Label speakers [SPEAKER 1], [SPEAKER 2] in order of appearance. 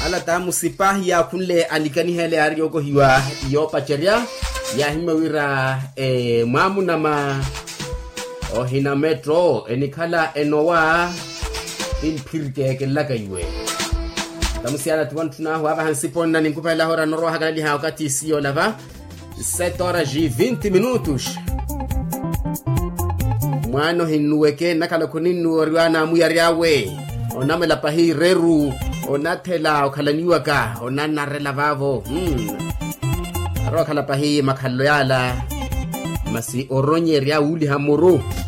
[SPEAKER 1] ala tamu sipahi ya kunle anikani hele arioko hiwa yo pacheria ya himewira mamu nama ohina metro enikala enowa in pirke ke lagaywe tamusiana tuwantuna hava hansiponna ninkupela hora noro hagali ha wakati sio lava 7h20 minutos mwano hinuweke nakala kuninu oriwana muyariawe onamela pahi reru onatela okhalaniwa ka onanarela vavo aro khala pahi makhalo yala masi oronye ria uli hamoro